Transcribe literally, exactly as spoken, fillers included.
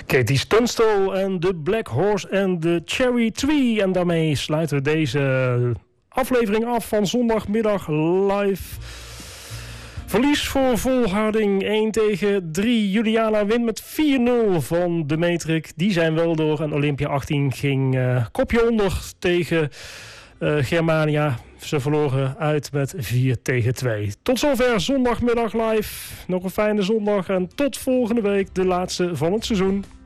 Katie Tunstall en de Black Horse en de Cherry Tree. En daarmee sluiten we deze aflevering af van zondagmiddag live. Verlies voor Volharding één tegen drie. Juliana wint met vier nul van de Metrik. Die zijn wel door. En Olympia achttien ging uh, kopje onder tegen uh, Germania. Ze verloren uit met vier tegen twee. Tot zover zondagmiddag live. Nog een fijne zondag en tot volgende week, de laatste van het seizoen.